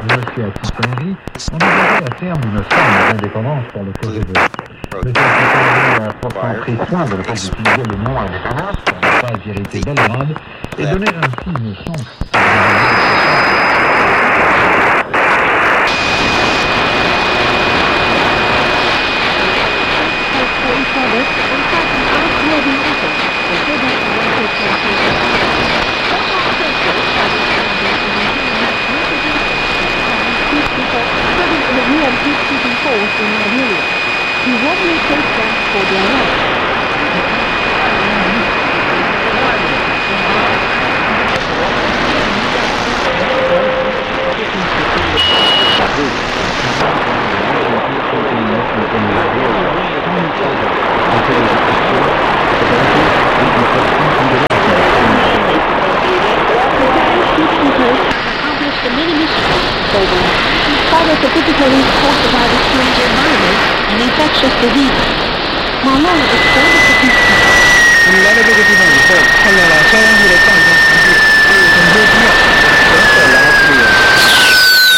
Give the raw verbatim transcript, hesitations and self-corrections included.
Monsieur Akintonji, on a basé la ferme une forme d'indépendance pour le projet de Monsieur Akintonji a pourtant pris soin de ne pas utiliser le nom indépendance pour ne pas irriter Belgrade et donner ainsi une chance à la He warmly takes them for their life. Accomplished many missions globally. Father typically talked about strange environment and infectious diseases. Malone explained the technique.